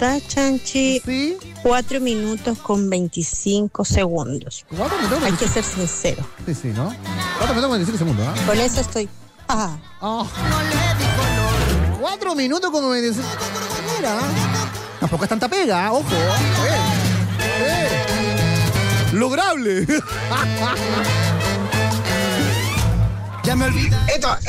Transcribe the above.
está, Chanchi? Sí. 4 minutos con 25 segundos. 4 minutos con Hay que 25. ser sincero. Sí, ¿no? 4 minutos con 25 segundos, ¿ah? Con eso estoy. Ah, 4 minutos con 25. Mira. Tampoco es tanta pega, ojo. Lograble. Ya me olvidé. Esto